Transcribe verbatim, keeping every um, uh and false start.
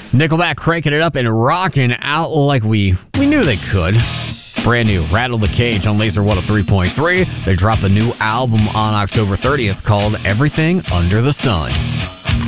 Nickelback cranking it up and rocking out like we, we knew they could. Brand new, Rattle the Cage on Laser one oh three point three. They drop a new album on October thirtieth called Everything Under the Sun.